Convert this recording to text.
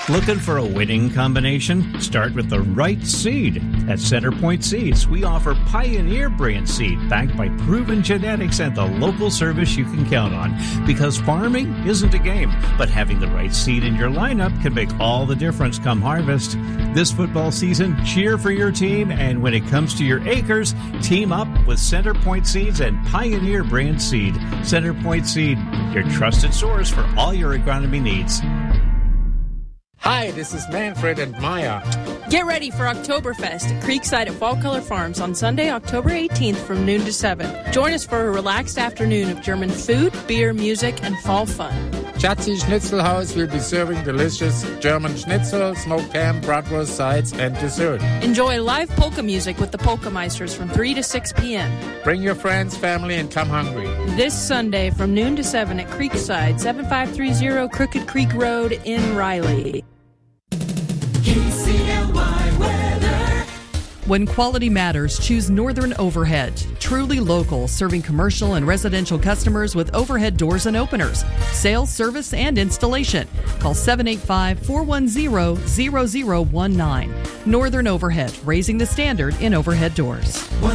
Looking for a winning combination? Start with the right seed. At Centerpoint Seeds, we offer Pioneer brand seed backed by proven genetics and the local service you can count on. Because farming isn't a game, but having the right seed in your lineup can make all the difference come harvest. This football season, cheer for your team, and when it comes to your acres, team up with Centerpoint Seeds and Pioneer brand seed. Centerpoint Seed, your trusted source for all your agronomy needs. Hi, this is Manfred and Maya. Get ready for Oktoberfest at Creekside at Fall Color Farms on Sunday, October 18th from noon to 7. Join us for a relaxed afternoon of German food, beer, music, and fall fun. Schatzi Schnitzelhaus will be serving delicious German schnitzel, smoked ham, bratwurst sides, and dessert. Enjoy live polka music with the Polka Meisters from 3 to 6 p.m. Bring your friends, family, and come hungry. This Sunday from noon to 7 at Creekside, 7530 Crooked Creek Road in Riley. KCLY weather. When quality matters, choose Northern Overhead. Truly local, serving commercial and residential customers with overhead doors and openers. Sales, service, and installation. Call 785-410-0019. Northern Overhead, raising the standard in overhead doors.